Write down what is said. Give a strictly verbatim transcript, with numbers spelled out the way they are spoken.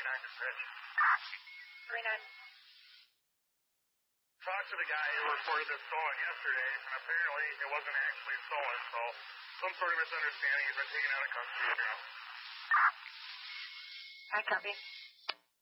nine to pitch. three nine. Talked to the guy who reported this stolen yesterday, and apparently it wasn't actually stolen, so some sort of misunderstanding has been taken out of custody. I copy.